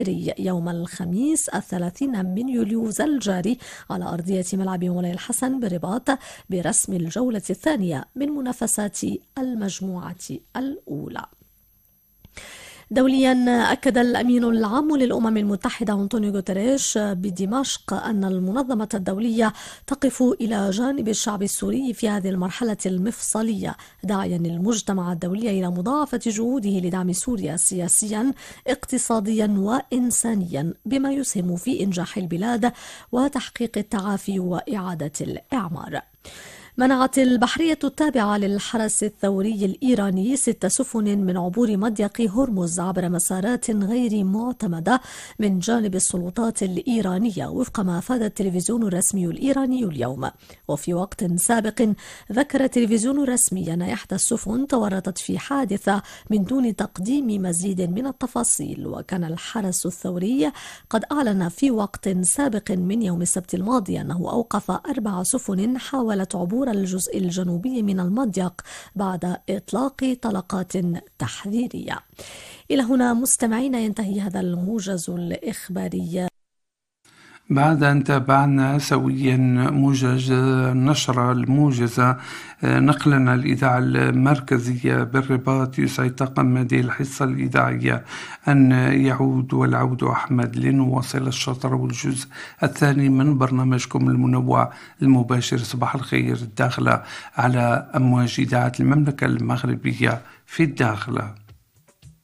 يوم الخميس 30 من يوليوز الجاري على أرضية ملعب مولاي الحسن بالرباط برسم الجولة الثانية من منافسات المجموعة الأولى. دوليا، أكد الأمين العام للأمم المتحدة أنطونيو غوتيريش بدمشق أن المنظمة الدولية تقف إلى جانب الشعب السوري في هذه المرحلة المفصلية، داعيا المجتمع الدولي إلى مضاعفة جهوده لدعم سوريا سياسيا اقتصاديا وإنسانيا بما يسهم في إنجاح البلاد وتحقيق التعافي وإعادة الإعمار. منعت البحرية التابعة للحرس الثوري الإيراني 6 سفن من عبور مضيق هرمز عبر مسارات غير معتمدة من جانب السلطات الإيرانية وفق ما أفاد التلفزيون الرسمي الإيراني اليوم. وفي وقت سابق ذكر التلفزيون الرسمي أن إحدى السفن تورطت في حادثة من دون تقديم مزيد من التفاصيل. وكان الحرس الثوري قد أعلن في وقت سابق من يوم السبت الماضي أنه أوقف 4 سفن حاولت عبور الجزء الجنوبي من المضيق بعد إطلاق طلقات تحذيرية. إلى هنا مستمعين ينتهي هذا الموجز الإخباري. بعد أن تابعنا سويا موجز النشرة الموجزة، نقلنا الإذاعة المركزية بالرباط يسعد طاقم هذه الحصة الإذاعية أن يعود والعود أحمد لنواصل الشطر والجزء الثاني من برنامجكم المنوع المباشر صباح الخير الداخلة على أمواج إذاعة المملكة المغربية في الداخلة.